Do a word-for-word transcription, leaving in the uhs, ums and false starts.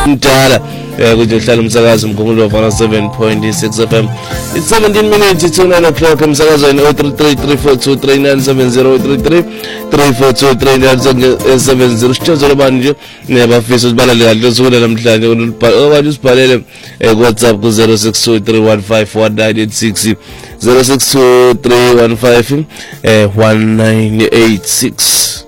mdala ukuthi uhlala umsakazo Mkhumbulo one oh seven point six F M. It's seventeen minutes to nine o'clock umsakazweni oh three three three four two three nine seven zero oh three three three four two three nine seven zero. Sithokozela bani nje nebafisa uzibalale kahle usuku namhlanje okwathi usibhalele ku WhatsApp ku zero six two three one five one nine eight six zero six two three one five one nine eight six.